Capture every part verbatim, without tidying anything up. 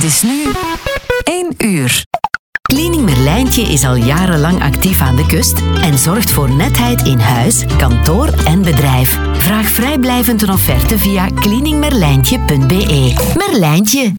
is nu één uur. Cleaning Merlijntje is al jarenlang actief aan de kust en zorgt voor netheid in huis, kantoor en bedrijf. Vraag vrijblijvend een offerte via cleaning merlijntje punt b e. Merlijntje.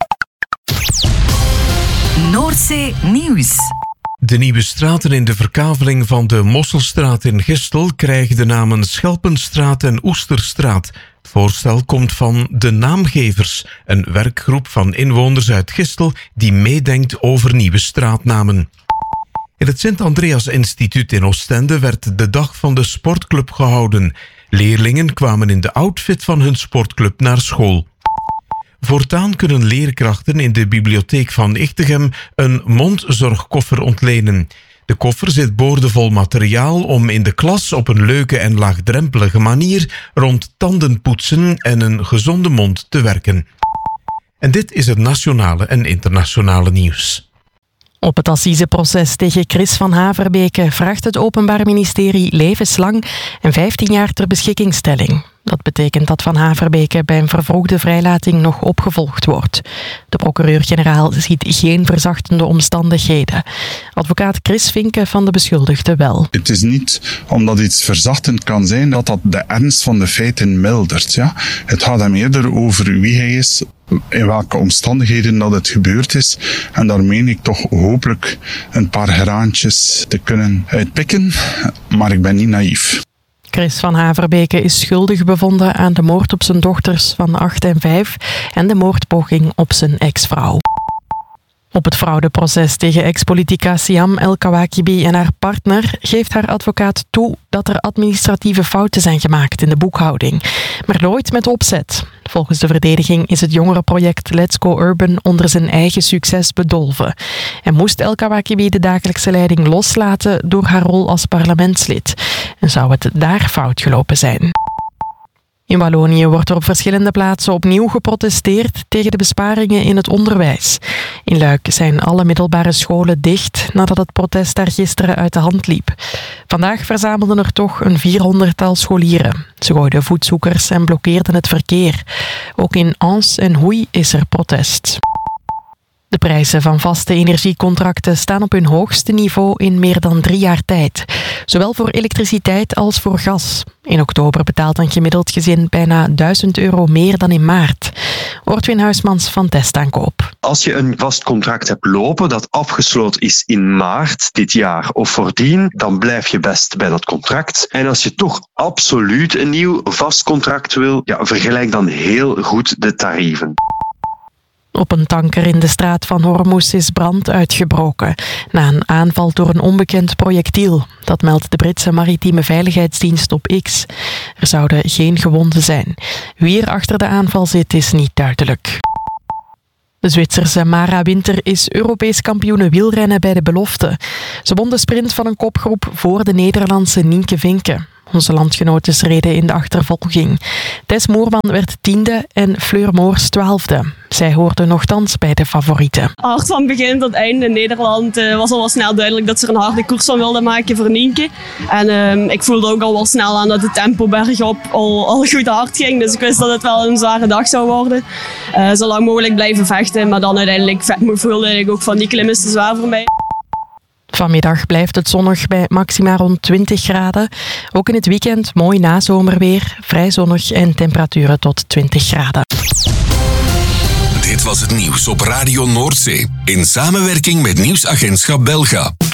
Noordzee Nieuws. De nieuwe straten in de verkaveling van de Mosselstraat in Gistel krijgen de namen Schelpenstraat en Oesterstraat. Het voorstel komt van de Naamgevers, een werkgroep van inwoners uit Gistel die meedenkt over nieuwe straatnamen. In het Sint-Andreas Instituut in Oostende werd de dag van de sportclub gehouden. Leerlingen kwamen in de outfit van hun sportclub naar school. Voortaan kunnen leerkrachten in de bibliotheek van Ichtegem een mondzorgkoffer ontlenen. De koffer zit boordevol materiaal om in de klas op een leuke en laagdrempelige manier rond tandenpoetsen en een gezonde mond te werken. En dit is het nationale en internationale nieuws. Op het assiseproces tegen Chris van Haverbeke vraagt het Openbaar Ministerie levenslang en vijftien jaar ter beschikkingstelling. Dat betekent dat Van Haverbeke bij een vervroegde vrijlating nog opgevolgd wordt. De procureur-generaal ziet geen verzachtende omstandigheden. Advocaat Chris Vinken van de beschuldigde wel. Het is niet omdat iets verzachtend kan zijn dat dat de ernst van de feiten mildert. Ja? Het gaat hem eerder over wie hij is, in welke omstandigheden dat het gebeurd is. En daar meen ik toch hopelijk een paar graantjes te kunnen uitpikken. Maar ik ben niet naïef. Chris van Haverbeke is schuldig bevonden aan de moord op zijn dochters van acht en vijf en de moordpoging op zijn ex-vrouw. Op het fraudeproces tegen ex-politica Siam El Kawakibi en haar partner geeft haar advocaat toe dat er administratieve fouten zijn gemaakt in de boekhouding, maar nooit met opzet. Volgens de verdediging is het jongerenproject Let's Go Urban onder zijn eigen succes bedolven en moest El Kawakibi de dagelijkse leiding loslaten door haar rol als parlementslid. En zou het daar fout gelopen zijn? In Wallonië wordt er op verschillende plaatsen opnieuw geprotesteerd tegen de besparingen in het onderwijs. In Luik zijn alle middelbare scholen dicht nadat het protest daar gisteren uit de hand liep. Vandaag verzamelden er toch een vierhonderdtal scholieren. Ze gooiden voetzoekers en blokkeerden het verkeer. Ook in Ans en Hoei is er protest. De prijzen van vaste energiecontracten staan op hun hoogste niveau in meer dan drie jaar tijd. Zowel voor elektriciteit als voor gas. In oktober betaalt een gemiddeld gezin bijna duizend euro meer dan in maart. Ortwin Huismans van Testaankoop. Als je een vast contract hebt lopen dat afgesloten is in maart dit jaar of voordien, dan blijf je best bij dat contract. En als je toch absoluut een nieuw vast contract wil, ja, vergelijk dan heel goed de tarieven. Op een tanker in de straat van Hormuz is brand uitgebroken na een aanval door een onbekend projectiel. Dat meldt de Britse maritieme veiligheidsdienst op X. Er zouden geen gewonden zijn. Wie er achter de aanval zit is niet duidelijk. De Zwitserse Mara Winter is Europees kampioene wielrennen bij de belofte. Ze won de sprint van een kopgroep voor de Nederlandse Nienke Vinken. Onze landgenoten reden in de achtervolging. Tess Moerman werd tiende en Fleur Moors twaalfde. Zij hoorden nochtans bij de favorieten. Hard van begin tot einde in Nederland uh, was al wel snel duidelijk dat ze er een harde koers van wilden maken voor Nienke. En uh, ik voelde ook al wel snel aan dat het tempo bergop al, al goed hard ging. Dus ik wist dat het wel een zware dag zou worden. Uh, zo lang mogelijk blijven vechten. Maar dan uiteindelijk voelde ik ook van die klim is te zwaar voor mij. Vanmiddag blijft het zonnig bij maxima rond twintig graden. Ook in het weekend mooi nazomerweer, vrij zonnig en temperaturen tot twintig graden. Dit was het nieuws op Radio Noordzee in samenwerking met Nieuwsagentschap Belga.